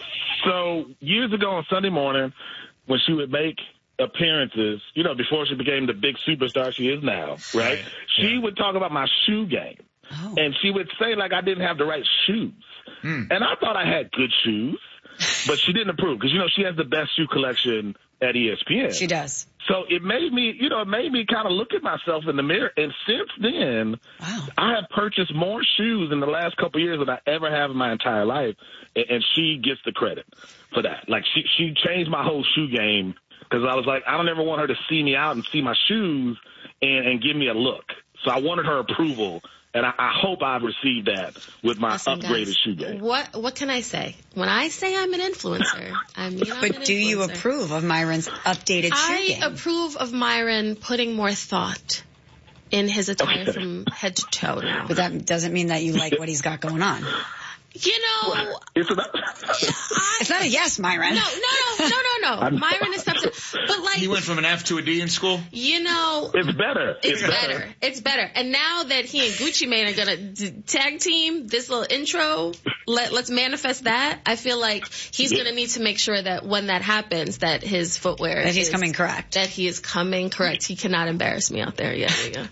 So years ago on Sunday morning, when she would make appearances, you know, before she became the big superstar she is now, right? right. She yeah. would talk about my shoe game, oh. and she would say like I didn't have the right shoes, mm. and I thought I had good shoes. But she didn't approve because, you know, she has the best shoe collection at E S P N. She does. So it made me, you know, it made me kind of look at myself in the mirror. And since then, wow. I have purchased more shoes in the last couple of years than I ever have in my entire life. And, and she gets the credit for that. Like, she, she changed my whole shoe game because I was like, I don't ever want her to see me out and see my shoes and, and give me a look. So I wanted her approval. And I, I hope I've received that with my Listen, upgraded guys, shoe game. What What can I say? When I say I'm an influencer, I mean I'm But an do influencer. you approve of Myron's updated shoe I game? I approve of Myron putting more thought in his attire okay. from head to toe now. But that doesn't mean that you like what he's got going on. You know, it's not, I, it's not a yes, Myron. No, no, no, no, no, no. Myron is something. But like, he went from an F to a D in school. You know, it's better. It's, it's better. better. It's better. And now that he and Gucci Mane are gonna d- tag team this little intro, let let's manifest that. I feel like he's yeah. gonna need to make sure that when that happens, that his footwear that he's is, coming correct. That he is coming correct. He cannot embarrass me out there. Yeah, there you go.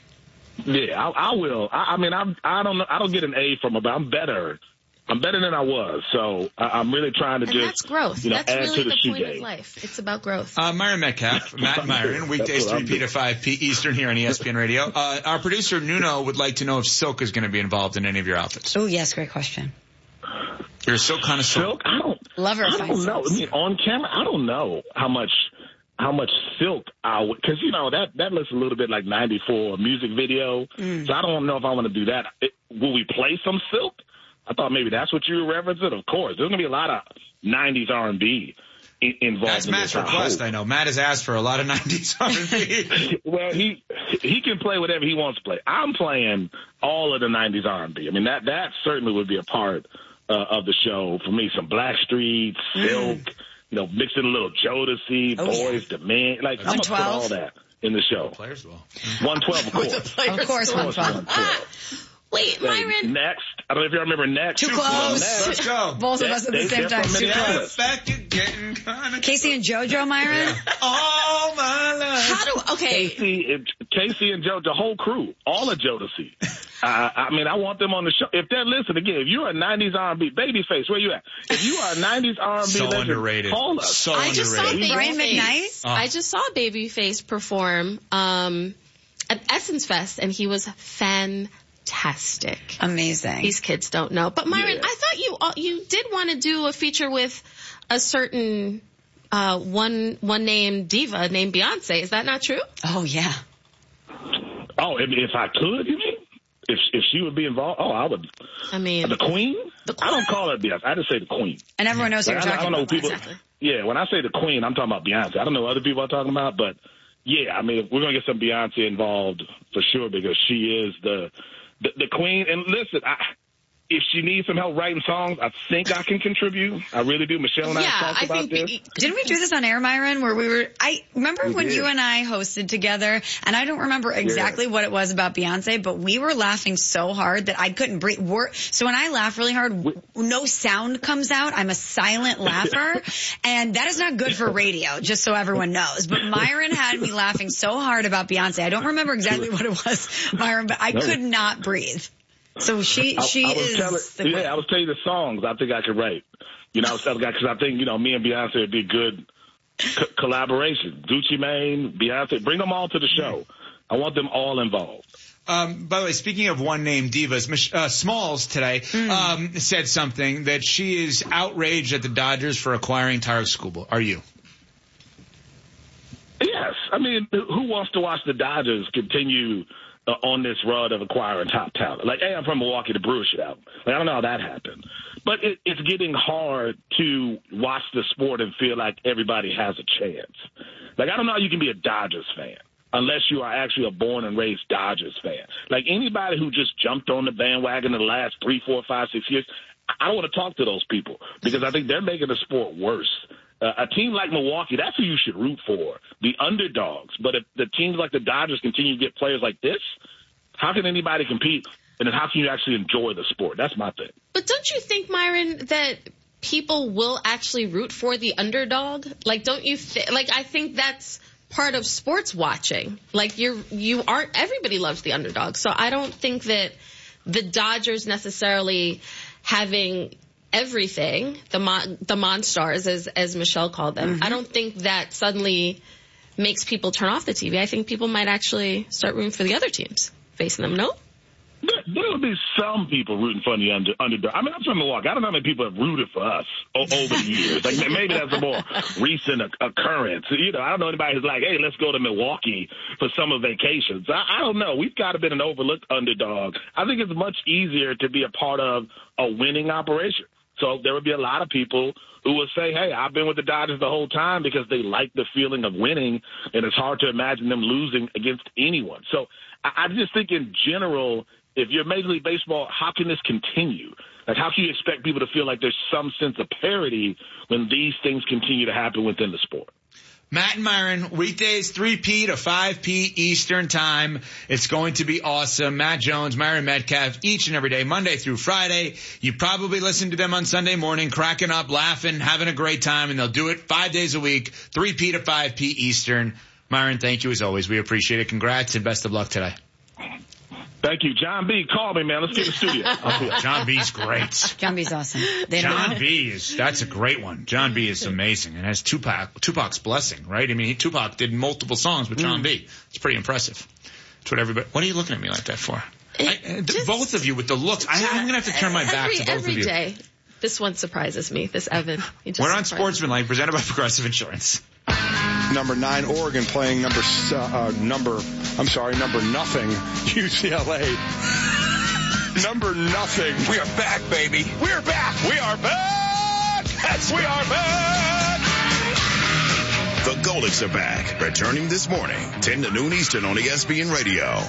Yeah, I, I will. I, I mean, I'm. I don't know. I don't get an A from him, but I'm better. I'm better than I was, so I, I'm really trying to and just that's growth. You know, that's add really to the, the shoe point game. of life. It's about growth. Uh, Myron Metcalf, Matt Myron, weekdays three P to five P Eastern here on E S P N Radio. Uh, our producer Nuno would like to know if Silk is going to be involved in any of your outfits. Oh yes, great question. You're a Silk connoisseur. Silk, I don't. Love her. I don't know. I mean, on camera, I don't know how much. How much Silk I would, because, you know, that, that looks a little bit like ninety-four music video. Mm. So I don't know if I want to do that. It, will we play some Silk? I thought maybe that's what you were referencing. Of course. There's going to be a lot of nineties R and B in, involved that's in Matt's this. request, I, I know. Matt has asked for a lot of nineties R and B. Well, he he can play whatever he wants to play. I'm playing all of the nineties R and B. I mean, that, that certainly would be a part uh, of the show. For me, some Blackstreet, Silk, mm. you know, mixing a little Jodeci, oh, Boys yeah. to Men. Like, I'm going to put all that in the show. Players will. one twelve, of course. Of course, one twelve. Wait, Myron. Next. I don't know if you remember Next. Too close. Next. Let's go. Both of us at the same time. Too close. Back again, kind of Casey and JoJo, Myron? Yeah. All my life. How do, okay. Casey and, Casey and Joe, the whole crew, all of Jodeci. uh, I mean, I want them on the show. If they're listening, again, if you're a nineties R and B, Babyface, where you at? If you are a nineties R and B so legend, underrated. call us. So I just underrated. saw Brian Babyface. McKnight? Oh. I just saw Babyface perform um, at Essence Fest, and he was fantastic. Fantastic. Amazing. These kids don't know. But Myron, yeah. I thought you uh, you did want to do a feature with a certain uh, one one name diva named Beyonce. Is that not true? Oh yeah. Oh, if, if I could, you mean? If if she would be involved, oh, I would. I mean, the Queen. The Queen? I don't call her Beyonce. I just say the Queen. And everyone knows like, who you're I, talking I don't know about. People, exactly. Yeah, when I say the Queen, I'm talking about Beyonce. I don't know what other people are talking about, but yeah, I mean, we're gonna get some Beyonce involved for sure because she is the. The, the Queen, and listen, I if she needs some help writing songs, I think I can contribute. I really do. Michelle and yeah, I talked I about think this. Didn't we do this on air, Myron, where we were, I remember We when did. you and I hosted together, and I don't remember exactly Yeah. what it was about Beyonce, but we were laughing so hard that I couldn't breathe. We're, so when I laugh really hard, no sound comes out. I'm a silent laugher, and that is not good for radio, just so everyone knows. But Myron had me laughing so hard about Beyonce. I don't remember exactly what it was, Myron, but I No. could not breathe. So she, I, she I was is telling, the yeah, I was telling you the songs I think I could write. You know, I was telling guys because I think, you know, me and Beyonce would be good co- collaboration. Gucci Mane, Beyonce, bring them all to the show. I want them all involved. Um, by the way, speaking of one-name divas, Mich- uh, Smalls today um, said something that she is outraged at the Dodgers for acquiring Tyler Skubal. Are you? Yes. I mean, who wants to watch the Dodgers continue uh, on this run of acquiring top talent? Like, hey, I'm from Milwaukee, the Brewers shit out. Like, I don't know how that happened. But it, it's getting hard to watch the sport and feel like everybody has a chance. Like, I don't know how you can be a Dodgers fan unless you are actually a born and raised Dodgers fan. Like, anybody who just jumped on the bandwagon in the last three, four, five, six years, I don't want to talk to those people because I think they're making the sport worse. Uh, a team like Milwaukee, that's who you should root for, the underdogs. But if the teams like the Dodgers continue to get players like this, how can anybody compete? And then how can you actually enjoy the sport? That's my thing. But don't you think, Myron, that people will actually root for the underdog? Like, don't you th- like, I think that's part of sports watching. Like, you're, you aren't, everybody loves the underdog. So I don't think that the Dodgers necessarily having everything, the mon- the Monstars, as as Michelle called them, Mm-hmm. I don't think that suddenly makes people turn off the T V. I think people might actually start rooting for the other teams facing them. No? There, there will be some people rooting for the under, underdog. I mean, I'm from Milwaukee. I don't know how many people have rooted for us o- over the years. Like, maybe that's a more recent o- occurrence. You know, I don't know anybody who's like, hey, let's go to Milwaukee for summer vacations. I, I don't know. We've got to be an overlooked underdog. I think it's much easier to be a part of a winning operation. So there would be a lot of people who would say, hey, I've been with the Dodgers the whole time because they like the feeling of winning, and it's hard to imagine them losing against anyone. So I, I just think in general, if you're Major League Baseball, how can this continue? Like, how can you expect people to feel like there's some sense of parity when these things continue to happen within the sport? Matt and Myron, weekdays three p to five p Eastern time. It's going to be awesome. Matt Jones, Myron Metcalf, each and every day, Monday through Friday. You probably listen to them on Sunday morning, cracking up, laughing, having a great time, and they'll do it five days a week, three p to five p Eastern. Myron, thank you as always. We appreciate it. Congrats and best of luck today. Thank you. John B, call me, man. Let's get in the studio. Oh, John B's great. John B's awesome. They don't John know. B is, that's a great one. John B is amazing and has Tupac, Tupac's blessing, right? I mean, Tupac did multiple songs with John Mm. B. It's pretty impressive. That's what everybody, what are you looking at me like that for? I, uh, both of you with the looks. I, I'm going to have to turn my back every, to both every of you. day. This one surprises me, this Evan. He just We're on surprises Sportsmanlike, presented by Progressive Insurance. Number nine, Oregon playing number uh, uh, number. I'm sorry, number nothing, U C L A. Number nothing. We are back, baby. We're back. We are back. Yes, we are back. The Goldics are back, returning this morning, ten to noon Eastern on E S P N Radio.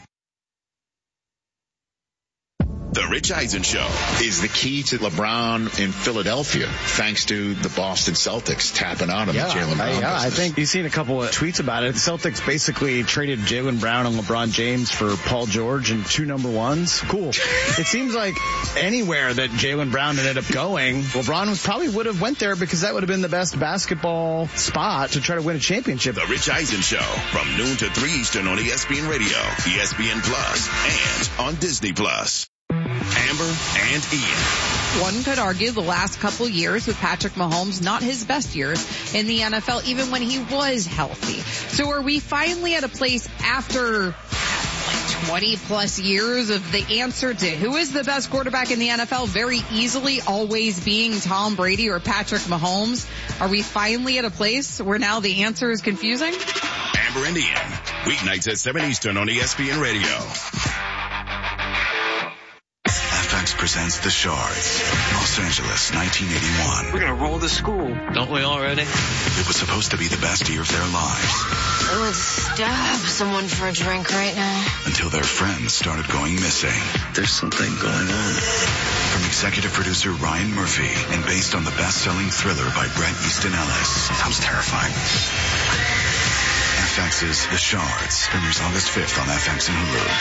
The Rich Eisen Show is the key to LeBron in Philadelphia, thanks to the Boston Celtics tapping out on yeah, the Jaylen Brown I, yeah, I business. think you've seen a couple of tweets about it. The Celtics basically traded Jaylen Brown and LeBron James for Paul George and two number ones. Cool. It seems like anywhere that Jaylen Brown ended up going, LeBron probably would have went there because that would have been the best basketball spot to try to win a championship. The Rich Eisen Show from noon to three Eastern on E S P N Radio, E S P N Plus, and on Disney Plus. Amber and Ian. One could argue the last couple years with Patrick Mahomes, not his best years in the N F L, even when he was healthy. So are we finally at a place after like twenty plus years of the answer to who is the best quarterback in the N F L very easily always being Tom Brady or Patrick Mahomes? Are we finally at a place where now the answer is confusing? Amber and Ian. Weeknights at seven Eastern on E S P N Radio. F X presents The Shards, Los Angeles, nineteen eighty-one. We're gonna roll the school, don't we already? It was supposed to be the best year of their lives. I would stab someone for a drink right now. Until their friends started going missing. There's something going on. from executive producer Ryan Murphy and based on the best-selling Thriller by Bret Easton Ellis. Sounds terrifying. F X's The Shards premieres August fifth on F X and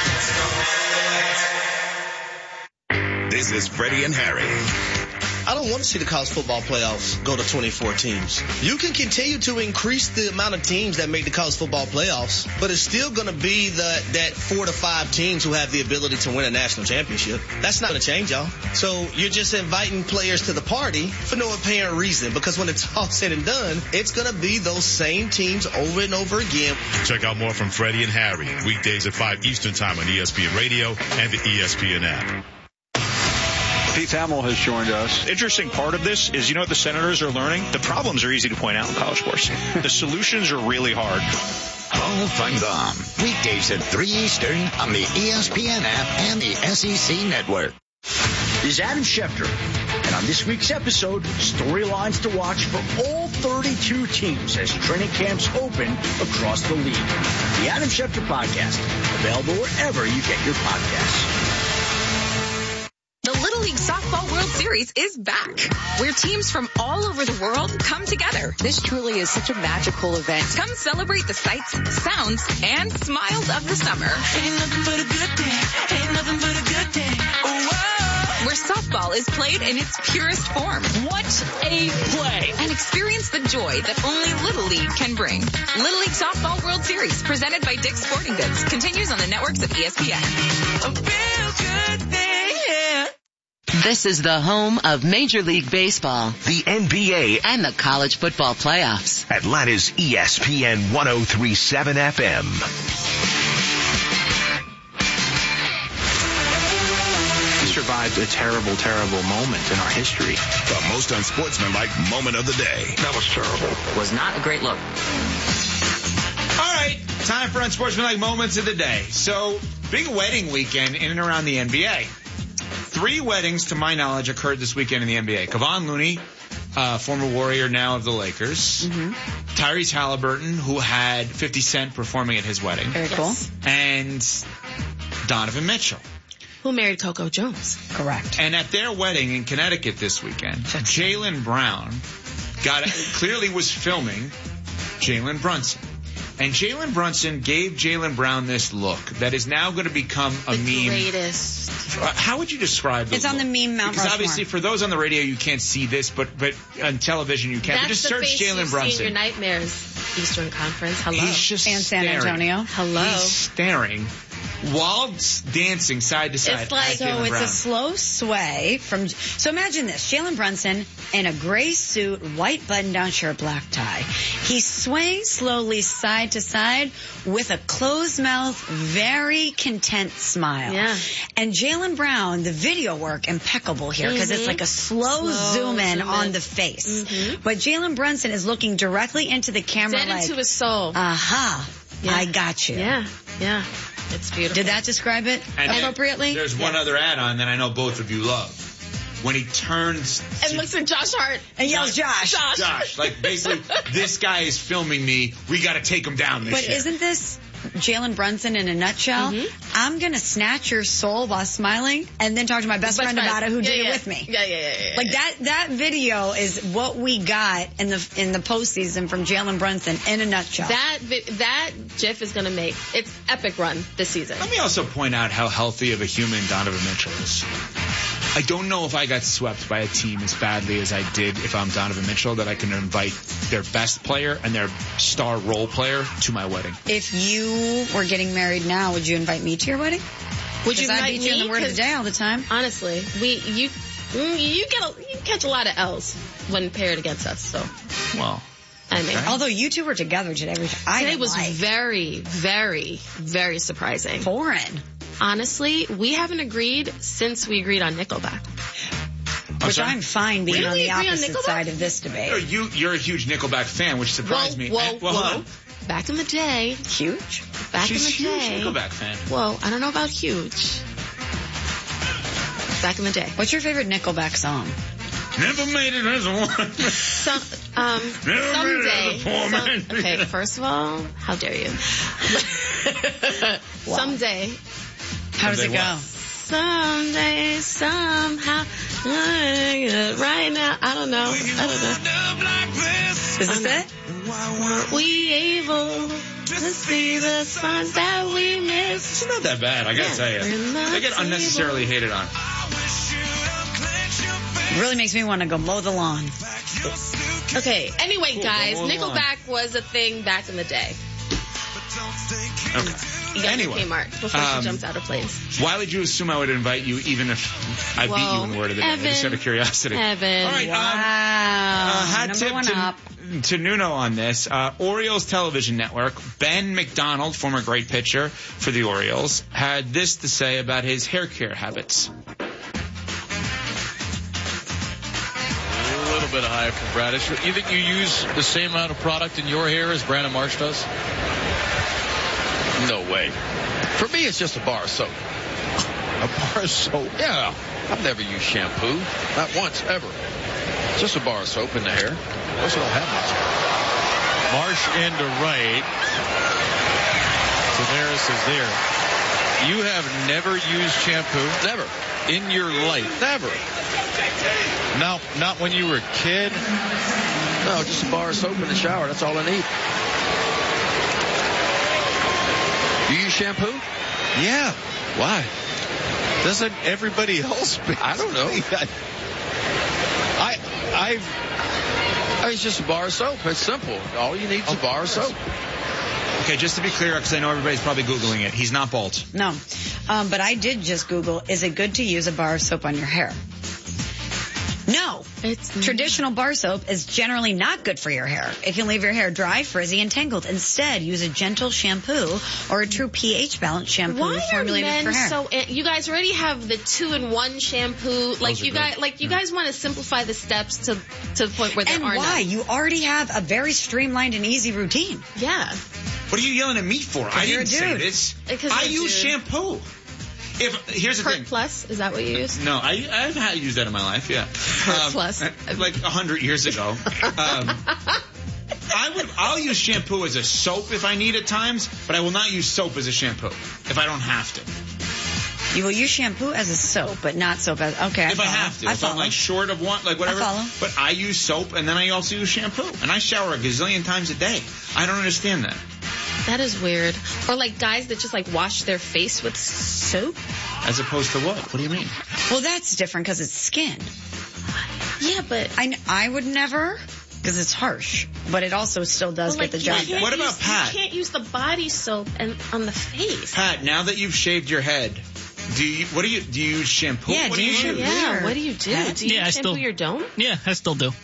Hulu. This is Freddie and Harry. I don't want to see the college football playoffs go to twenty-four teams. You can continue to increase the amount of teams that make the college football playoffs, but it's still going to be the that four to five teams who have the ability to win a national championship. That's not going to change, y'all. So you're just inviting players to the party for no apparent reason, because when it's all said and done, it's going to be those same teams over and over again. Check out more from Freddie and Harry weekdays at five Eastern Time on E S P N Radio and the E S P N app. Pete Thamel has joined us. Interesting part of this is, you know what the Senators are learning? The problems are easy to point out in college sports. The solutions are really hard. Paul Feinbaum, weekdays at three Eastern on the E S P N app and the S E C Network. This is Adam Schefter, and on this week's episode, storylines to watch for all thirty-two teams as training camps open across the league. The Adam Schefter Podcast, available wherever you get your podcasts. The Little League Softball World Series is back, where teams from all over the world come together. This truly is such a magical event. Come celebrate the sights, sounds, and smiles of the summer. Ain't nothing but a good day. Ain't nothing but a good day. Whoa. Where softball is played in its purest form. What a play! And experience the joy that only Little League can bring. Little League Softball World Series, presented by Dick's Sporting Goods, continues on the networks of E S P N. A real good day, yeah. This is the home of Major League Baseball, the N B A, and the college football playoffs. Atlanta's E S P N one oh three point seven F M. We survived a terrible, terrible moment in our history. The most unsportsmanlike moment of the day. That was terrible. Was not a great look. All right, time for unsportsmanlike moments of the day. So, big wedding weekend in and around the N B A. Three weddings, to my knowledge, occurred this weekend in the N B A. Kevon Looney, uh, former Warrior, now of the Lakers. Mm-hmm. Tyrese Halliburton, who had fifty Cent performing at his wedding. Very cool. Yes. And Donovan Mitchell, who married Coco Jones. Correct. And at their wedding in Connecticut this weekend, Jaylen Brown got clearly was filming Jalen Brunson. And Jalen Brunson gave Jaylen Brown this look that is now going to become a the meme. Greatest. How would you describe it? It's on the meme Mount Because Rushmore. obviously for those on the radio you can't see this, but but on television you can. That's but just the search face Jalen you Brunson. see in your nightmares, Eastern Conference. Hello. He's just and San staring. Antonio. Hello. He's staring while dancing side to side. It's like, so it's Brown. a slow sway from, so imagine this, Jalen Brunson in a gray suit, white button-down shirt, black tie. He's swaying slowly side to side with a closed mouth, very content smile. Yeah. And Jaylen Brown, the video work, impeccable here, because mm-hmm. it's like a slow, slow zoom in zoom on in. the face. Mm-hmm. But Jalen Brunson is looking directly into the camera Dead like, into his soul. Aha, yeah. I got you. Yeah, yeah. It's beautiful. Did that describe it and appropriately? There's yes. one other add-on that I know both of you love. When he turns and to, looks at Josh Hart and yells, Josh. Josh. Josh. Like, basically, this guy is filming me. We got to take him down this But year. isn't this Jalen Brunson in a nutshell? Mm-hmm. I'm going to snatch your soul while smiling and then talk to my best, best friend, friend about it who yeah, did yeah. it with me. Yeah, yeah, yeah. yeah like yeah. that that video is what we got in the in the postseason from Jalen Brunson in a nutshell. That that GIF is going to make its epic run this season. Let me also point out how healthy of a human Donovan Mitchell is. I don't know if I got swept by a team as badly as I did if I'm Donovan Mitchell that I can invite their best player and their star role player to my wedding. If you were getting married now, would you invite me to your wedding? Would you invite I beat me? you in the word of the day all the time. Honestly, we you you get a, you catch a lot of L's when paired against us. So well. I mean, okay. Although you two were together today, which I today was like. very, very, very surprising. Foreign. Honestly, we haven't agreed since we agreed on Nickelback. Which I'm fine being really on the opposite on side of this debate. You, you're a huge Nickelback fan, which surprised whoa, me. Whoa, and, well, whoa. Back in the day. Huge. Back She's in the huge day. Nickelback fan. Whoa, I don't know about huge. Back in the day. What's your favorite Nickelback song? Never made it as a woman. Some, um, Never someday. made it as a poor man. Some, okay, first of all, how dare you? Wow. Someday. How does someday it go? What? someday, somehow, right now, I don't know. I don't know. Is this it? Weren't we able to see the signs that we missed? It's not that bad, I gotta Yeah, tell you. we're not They get unnecessarily able. hated on. It really makes me want to go mow the lawn. Okay, anyway, Cool, guys, go on. Nickelback was a thing back in the day. Okay. You got Anyway, to Kmart before um, she jumps out of planes. Why would you assume I would invite you even if I beat Whoa. you in word of the day? Evan. Just out of curiosity. Evan. All right, Wow. um, uh, hat Number tip one to, up. to Nuno on this. Uh, Orioles television network, Ben McDonald, former great pitcher for the Orioles, had this to say about his hair care habits. A little bit high for Bradish. You think you use the same amount of product in your hair as Brandon Marsh does? No way. For me, it's just a bar of soap. A bar of soap? Yeah. I've never used shampoo. Not once, ever. Just a bar of soap in the hair. Plus, I don't have much. Marsh into right. Tavares is there. You have never used shampoo? Never. In your life? Never. Now, not when you were a kid? No, just a bar of soap in the shower. That's all I need. You use shampoo? Yeah. Why? Doesn't everybody else? I don't know. I, I've. I mean, it's just a bar of soap. It's simple. All you need is a bar of soap. Okay, just to be clear, because I know everybody's probably Googling it, he's not bald. No. Um, but I did just Google, is it good to use a bar of soap on your hair? No. It's Traditional bar soap is generally not good for your hair. It can leave your hair dry, frizzy, and tangled. Instead, use a gentle shampoo or a true pH balanced shampoo Why are formulated men for hair. so? You guys already have the two-in-one shampoo. Like are you good. guys, like you guys want to simplify the steps to to the point where there and are why? none. You already have a very streamlined and easy routine. Yeah. What are you yelling at me for? I you're didn't a say dude. this. Because I you're a use dude. shampoo. If here's the Pert thing. Plus, is that what you use? No, I, I've had used that in my life, yeah. Pert Plus. Like a hundred years ago. Um, I would, I'll use shampoo as a soap if I need at times, but I will not use soap as a shampoo if I don't have to. You will use shampoo as a soap, but not soap as, okay. If I, follow. have to. I if I'm follow. like short of one, like whatever. I follow. But I use soap and then I also use shampoo. And I shower a gazillion times a day. I don't understand that. That is weird. Or like guys that just like wash their face with soap. As opposed to what? What do you mean? Well, that's different because it's skin. Yeah, but I, I would never, because it's harsh, but it also still does Well, like, get the you job can't done. What about use- Pat? You can't use the body soap and on the face. Pat, now that you've shaved your head, do you? What do you? Do you use shampoo? Yeah, what do do you you shampoo? use? Yeah, what do you do? Pat? Do you Yeah, I shampoo still- your dome? Yeah, I still do.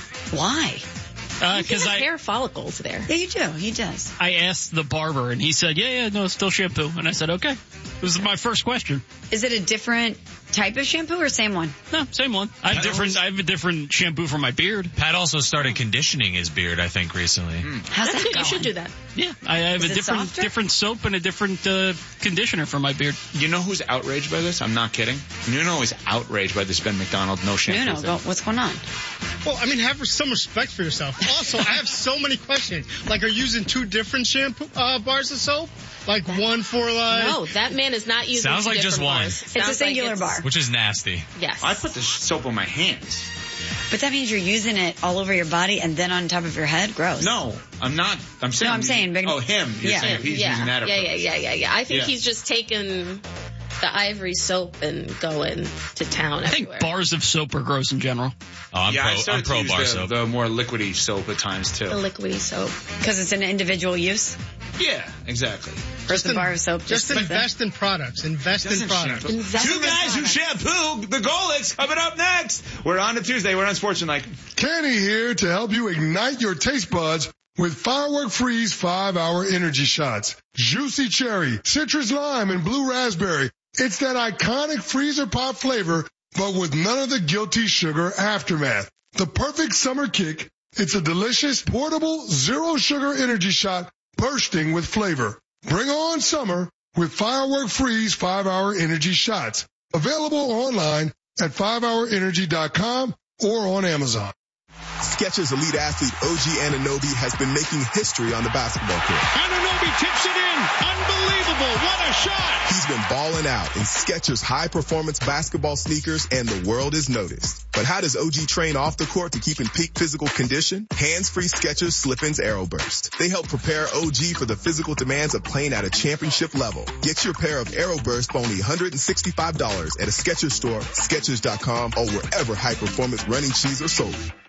Why? Uh, You cause have I, hair follicles there. Yeah, you do. He does. I asked the barber and he said, yeah, yeah, no, it's still shampoo. And I said, okay. This is my first question. Is it a different type of shampoo or same one? No, same one. I have different, I have a different shampoo for my beard. Pat also started conditioning his beard, I think, recently. How's That's that good. going? You should do that. Yeah, I have Is a it different, softer? different soap and a different, uh, conditioner for my beard. You know who's outraged by this? I'm not kidding. Nuno is outraged by this Ben McDonald no shampoo No, no, thing. go, what's going on? Well, I mean, have some respect for yourself. Also, I have so many questions. Like, are you using two different shampoo uh, bars of soap? Like one for like... No, that man is not using Sounds two like just different one. bars. It's a Sounds like singular it's- bar. Which is nasty. Yes. I put the soap on my hands. But that means you're using it all over your body and then on top of your head? Gross. No, I'm not. I'm saying. No, I'm saying big- Oh, him. You're Yeah. saying if he's yeah. using that yeah, approach. yeah, yeah, yeah, yeah. I think Yeah. he's just taking the ivory soap and going to town I think everywhere. bars of soap are gross in general. Oh, I'm yeah, I pro, started I'm pro to use bar the, soap. the more liquidy soap at times too. The liquidy soap. Because it's an individual use? Yeah, exactly. Versus the bar of soap. Just Just, invest in products. Invest in Doesn't products. shampoo. Invest Two in guys who products. shampoo the Golix coming up next. We're on a Tuesday. We're on Sportsmanlike. Kenny here to help you ignite your taste buds with Firework Freeze five hour energy shots. Juicy cherry, citrus lime, and blue raspberry. It's that iconic freezer pop flavor, but with none of the guilty sugar aftermath. The perfect summer kick. It's a delicious, portable, zero sugar energy shot bursting with flavor. Bring on summer with Firework Freeze five hour energy shots. Available online at five hour energy dot com or on Amazon. Skechers elite athlete O G Anunoby has been making history on the basketball court. Anunoby tips it in. Unbelievable. What a shot. He's been balling out in Skechers high-performance basketball sneakers, and the world is noticed. But how does O G train off the court to keep in peak physical condition? Hands-free Skechers Slip-ins Aeroburst. They help prepare O G for the physical demands of playing at a championship level. Get your pair of Aeroburst for only one hundred sixty-five dollars at a Skechers store, Skechers dot com, or wherever high-performance running shoes are sold.